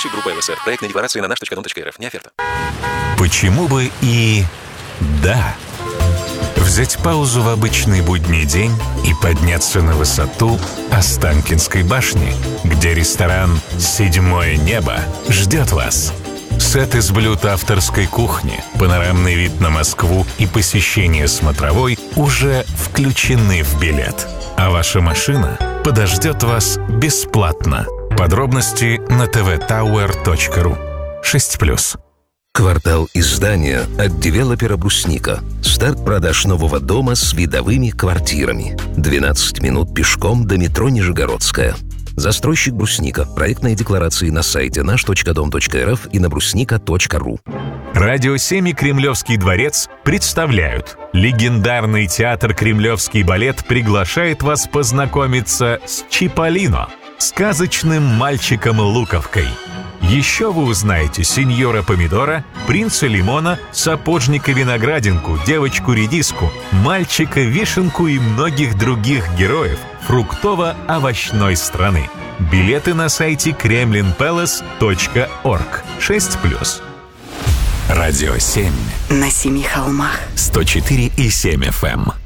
Застройщик группа ЛСР. Проектная декларация на наш.дом.рф. Не оферта. Почему бы и да? Взять паузу в обычный будний день и подняться на высоту Останкинской башни, где ресторан «Седьмое небо» ждет вас. Сет из блюд авторской кухни, панорамный вид на Москву и посещение смотровой уже включены в билет. А ваша машина подождет вас бесплатно. Подробности на tvtower.ru. 6+. Квартал издания от девелопера «Брусника». Старт продаж нового дома с видовыми квартирами. 12 минут пешком до метро Нижегородская. Застройщик «Брусника». Проектные декларации на сайте наш.дом.рф и на брусника.ру. Радио 7 и Кремлевский дворец представляют. Легендарный театр «Кремлевский балет» приглашает вас познакомиться с Чиполлино, сказочным мальчиком-луковкой. Еще вы узнаете сеньора Помидора, принца Лимона, сапожника-виноградинку, девочку-редиску, мальчика-вишенку и многих других героев фруктово-овощной страны. Билеты на сайте kremlinpalace.org. 6+. Радио 7. На 7 холмах. 104,7 FM.